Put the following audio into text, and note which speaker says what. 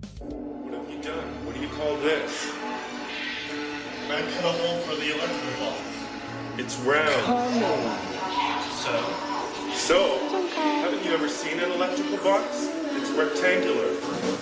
Speaker 1: What have you done? What do you call this?
Speaker 2: I cut a hole for the electrical box.
Speaker 1: It's round.
Speaker 2: So?
Speaker 1: So, haven't you ever seen an electrical box? It's rectangular.